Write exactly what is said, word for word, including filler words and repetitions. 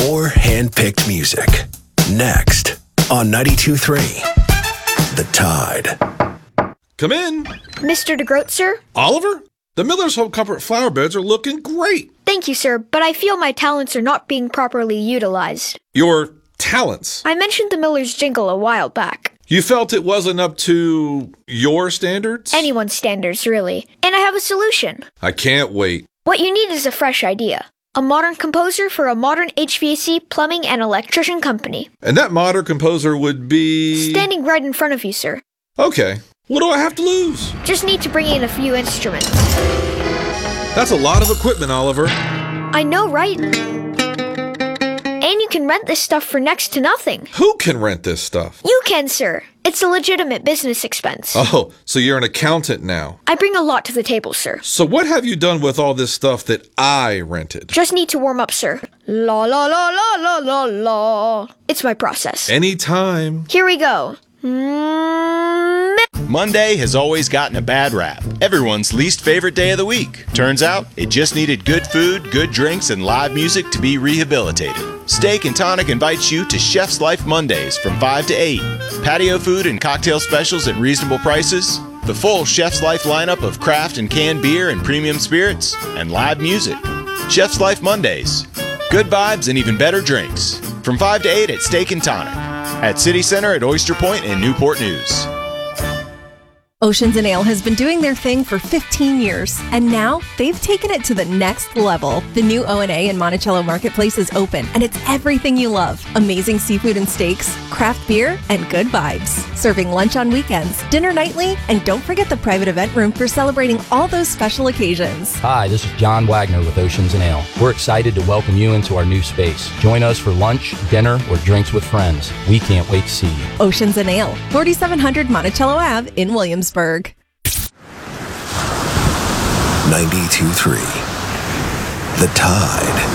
More hand-picked music. Next on ninety-two point three, The Tide. Come in. Mister DeGroat, sir? Oliver? The Miller's Hope Comfort flower beds are looking great. Thank you, sir, but I feel my talents are not being properly utilized. Your talents? I mentioned the Miller's jingle a while back. You felt it wasn't up to your standards? Anyone's standards, really. And I have a solution. I can't wait. What you need is a fresh idea. A modern composer for a modern H V A C, plumbing, and electrician company. And that modern composer would be... Standing right in front of you, sir. Okay. What do I have to lose? Just need to bring in a few instruments. That's a lot of equipment, Oliver. I know, right? And you can rent this stuff for next to nothing. Who can rent this stuff? You can, sir. It's a legitimate business expense. Oh, so you're an accountant now. I bring a lot to the table, sir. So what have you done with all this stuff that I rented? Just need to warm up, sir. La la la la la la la. It's my process. Anytime. Here we go. Mm-hmm. Monday has always gotten a bad rap. Everyone's least favorite day of the week. Turns out, it just needed good food, good drinks, and live music to be rehabilitated. Steak and Tonic invites you to Chef's Life Mondays from five to eight. Patio food and cocktail specials at reasonable prices. The full Chef's Life lineup of craft and canned beer and premium spirits. And live music. Chef's Life Mondays. Good vibes and even better drinks. From five to eight at Steak and Tonic. At City Center at Oyster Point and Newport News. Oceans and Ale has been doing their thing for fifteen years, and now they've taken it to the next level. The new O and A in Monticello Marketplace is open, and it's everything you love. Amazing seafood and steaks, craft beer, and good vibes. Serving lunch on weekends, dinner nightly, and don't forget the private event room for celebrating all those special occasions. Hi, this is John Wagner with Oceans and Ale. We're excited to welcome you into our new space. Join us for lunch, dinner, or drinks with friends. We can't wait to see you. Oceans and Ale, forty-seven hundred Monticello Avenue in Williamsburg. ninety-two point three, The Tide.